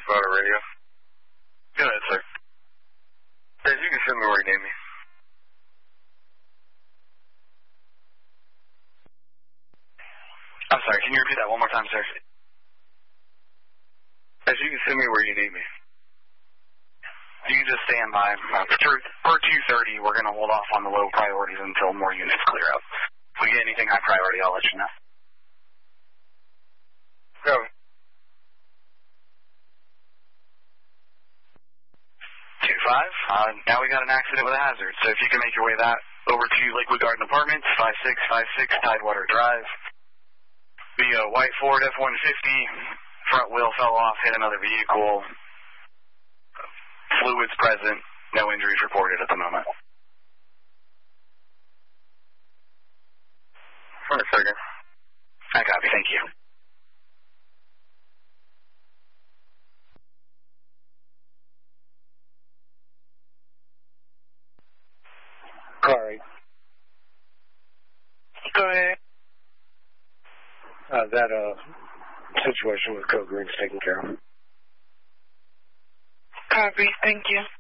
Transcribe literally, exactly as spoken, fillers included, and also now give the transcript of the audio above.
Nevada radio. Go ahead, sir. Hey, you can send me where you need me. I'm sorry, can you repeat that one more time, sir? Hey, you can send me where you need me. You can just stand by. Uh, for for two thirty, we're going to hold off on the low priorities until more units clear out. If we get anything high priority, I'll let you know. Go. two five, uh, now we got an accident with a hazard, so if you can make your way that over to Lakewood Garden Apartments, five six five six Tidewater Drive. The uh, white Ford F one fifty, front wheel fell off, hit another vehicle. Fluids present, no injuries reported at the moment. One second. I copy, thank you. All right. Go ahead. Uh, that uh, situation with Code Green's taken care of. Copy, thank you.